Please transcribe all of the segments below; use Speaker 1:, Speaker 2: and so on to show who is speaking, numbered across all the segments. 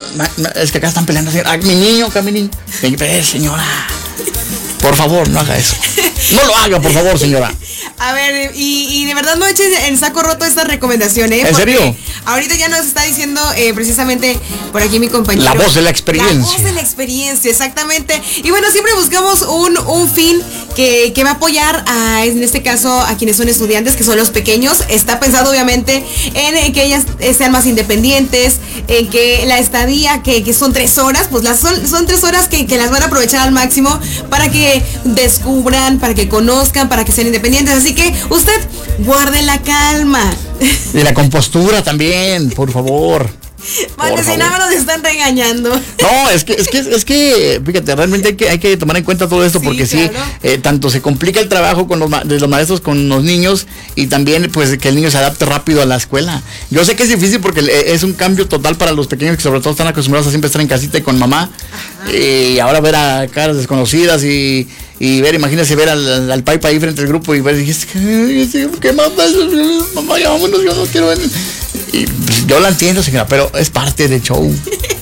Speaker 1: Es que acá están peleando, señora. Mi niño, señora. Por favor, no haga eso. No lo haga, por favor, señora.
Speaker 2: A ver, y de verdad no eches en saco roto esta recomendación, ¿eh?
Speaker 1: ¿En serio?
Speaker 2: Ahorita ya nos está diciendo precisamente por aquí mi compañero.
Speaker 1: La voz de la experiencia.
Speaker 2: La voz de la experiencia, exactamente. Y bueno, siempre buscamos un fin que va a apoyar en este caso, a quienes son estudiantes, que son los pequeños. Está pensado obviamente en que ellas sean más independientes, en que la estadía, que son 3 horas, pues son 3 horas que las van a aprovechar al máximo para que descubran, para que conozcan, para que sean independientes. Así que usted guarde la calma.
Speaker 1: Y la compostura también, por favor.
Speaker 2: Vale, si nada nos están regañando.
Speaker 1: No, es que, fíjate, realmente hay que tomar en cuenta todo esto, porque claro. Tanto se complica el trabajo de los maestros con los niños, y también pues que el niño se adapte rápido a la escuela. Yo sé que es difícil porque es un cambio total para los pequeños, que sobre todo están acostumbrados a siempre estar en casita y con mamá. Y ahora ver a caras desconocidas y ver, imagínese ver al Paipa ahí frente al grupo y ver, ¿qué más? Mamá, ya vámonos, yo no quiero ver. Y pues, yo la entiendo, señora, pero es parte del show.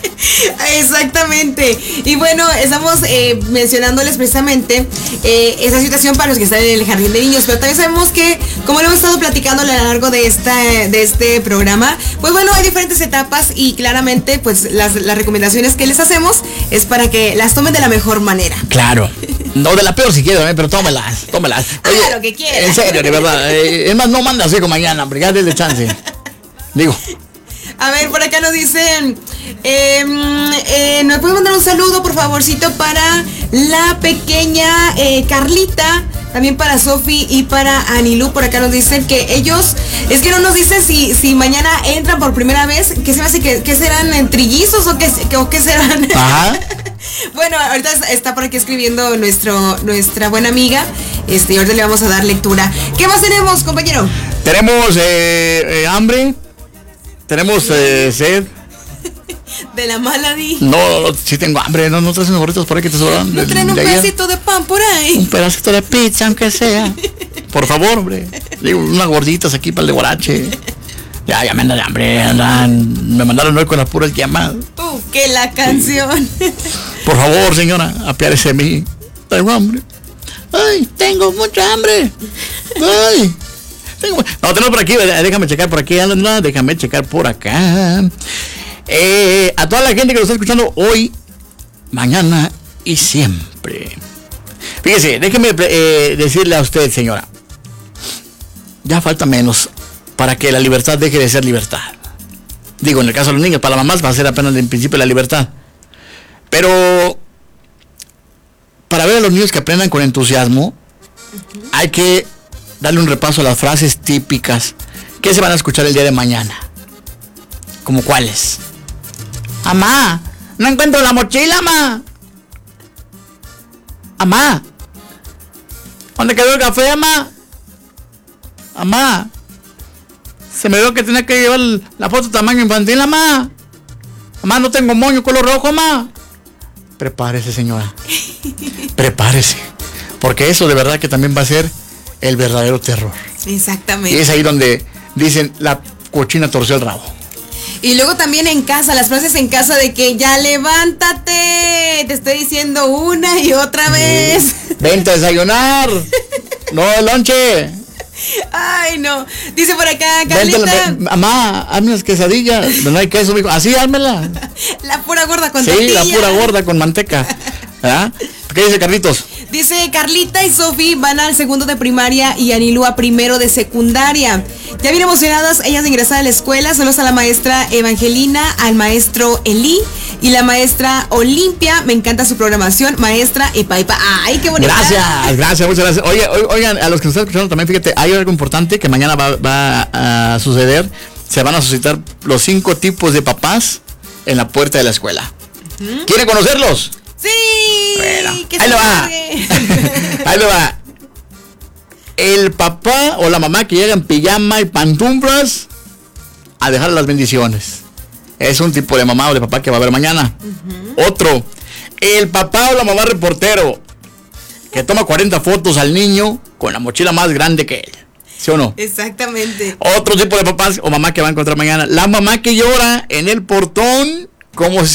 Speaker 2: Exactamente. Y bueno, estamos mencionándoles precisamente esa situación para los que están en el jardín de niños, pero también sabemos que, como lo hemos estado platicando a lo largo de este programa, pues bueno, hay diferentes etapas, y claramente pues las recomendaciones que les hacemos es para que las tomen de la mejor manera.
Speaker 1: Claro. No de la peor si quieren, pero tómelas.
Speaker 2: Haga lo que quieran.
Speaker 1: En serio, de verdad. Es más, no manda así como mañana, porque ya denle chance. Digo.
Speaker 2: A ver, por acá nos dicen, ¿nos puede mandar un saludo, por favorcito, para la pequeña Carlita? También para Sofi y para Anilú. Por acá nos dicen que ellos, es que no nos dicen si mañana entran por primera vez, que se me hace que serán trillizos o qué serán.
Speaker 1: Ajá.
Speaker 2: Bueno, ahorita está por aquí escribiendo nuestra buena amiga. Y ahorita le vamos a dar lectura. ¿Qué más tenemos, compañero?
Speaker 1: Tenemos hambre. Tenemos sed.
Speaker 2: De la mala di.
Speaker 1: No, sí tengo hambre. No traes unos gorritos por ahí que te sobran.
Speaker 2: No traen un pedacito de pan por ahí.
Speaker 1: Un pedacito de pizza, aunque sea. Por favor, hombre. Digo, unas gorditas aquí para el de Guarache. Ya me anda de hambre. Me mandaron hoy con las puras llamadas.
Speaker 2: Que la canción.
Speaker 1: Por favor, señora, apiádese de mí. Tengo hambre. Ay, tengo mucha hambre. Ay. No, tenemos por aquí, déjame checar por aquí, déjame checar por acá. A toda la gente que nos está escuchando hoy, mañana y siempre. Fíjese, déjeme decirle a usted, señora, ya falta menos para que la libertad deje de ser libertad. Digo, en el caso de los niños, para las mamás va a ser apenas el principio de la libertad. Pero para ver a los niños que aprendan con entusiasmo, hay que darle un repaso a las frases típicas que se van a escuchar el día de mañana. ¿Como cuáles? Amá, no encuentro la mochila, amá. Amá, ¿dónde quedó el café, amá? Amá, se me dio que tenía que llevar la foto tamaño infantil, amá. Amá, no tengo moño color rojo, amá. Prepárese, señora. Prepárese. Porque eso de verdad que también va a ser el verdadero terror.
Speaker 2: Exactamente.
Speaker 1: Y es ahí donde dicen, la cochina torció el rabo.
Speaker 2: Y luego también en casa, las frases en casa de que ya levántate, te estoy diciendo una y otra vez.
Speaker 1: Vente a desayunar. No, lonche.
Speaker 2: Ay, no. Dice por acá, Carlita.
Speaker 1: Mamá, hazme unas quesadillas. No hay queso, mijo. Así, házmela.
Speaker 2: La pura gorda con
Speaker 1: tortilla. Sí, la pura gorda con manteca. ¿Ah? ¿Qué dice Carlitos?
Speaker 2: Dice, Carlita y Sofi van al 2º de primaria y Anilú a 1º de secundaria. Ya bien emocionadas ellas de ingresar a la escuela. Saludos a la maestra Evangelina, al maestro Elí y la maestra Olimpia. Me encanta su programación, maestra Epaipa. ¡Ay, qué bonita!
Speaker 1: Gracias, muchas gracias. Oigan, a los que nos están escuchando también, fíjate, hay algo importante que mañana va a suceder. Se van a suscitar los 5 tipos de papás en la puerta de la escuela. ¿Quieren conocerlos?
Speaker 2: ¡Sí!
Speaker 1: Bueno, ahí lo va. Ahí lo va. El papá o la mamá que llega en pijama y pantuflas a dejar las bendiciones. Es un tipo de mamá o de papá que va a haber mañana. Otro, el papá o la mamá reportero que toma 40 fotos al niño con la mochila más grande que él. ¿Sí o no?
Speaker 2: Exactamente.
Speaker 1: Otro tipo de papás o mamá que va a encontrar mañana. La mamá que llora en el portón como si